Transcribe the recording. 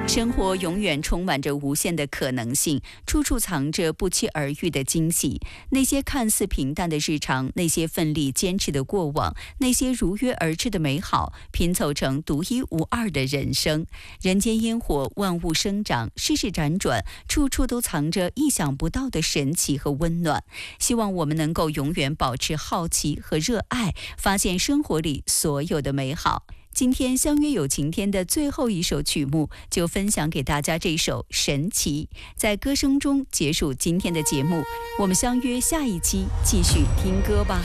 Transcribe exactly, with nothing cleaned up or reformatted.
生活永远充满着无限的可能性，处处藏着不期而遇的惊喜。那些看似平淡的日常，那些奋力坚持的过往，那些如约而至的美好，拼凑成独一无二的人生。人间烟火，万物生长，世事辗转，处处都藏着意想不到的神奇和温暖。希望我们能够永远保持好奇和热爱，发现生活里所有的美好。今天相约有晴天的最后一首曲目，就分享给大家这首《神奇》，在歌声中结束今天的节目。我们相约下一期继续听歌吧。